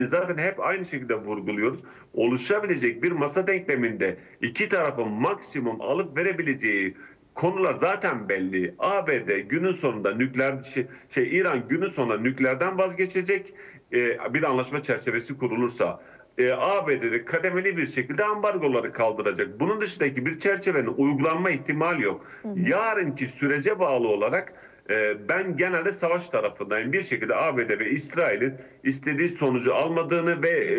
zaten hep aynı şekilde vurguluyoruz. Oluşabilecek bir masa denkleminde iki tarafın maksimum alıp verebileceği konular zaten belli. ABD günün sonunda İran günün sonunda nükleerden vazgeçecek. Bir anlaşma çerçevesi kurulursa. ABD'de kademeli bir şekilde ambargoları kaldıracak. Bunun dışındaki bir çerçevenin uygulanma ihtimali yok. Hı hı. Yarınki sürece bağlı olarak ben genelde savaş tarafındayım. Bir şekilde ABD ve İsrail'in istediği sonucu almadığını ve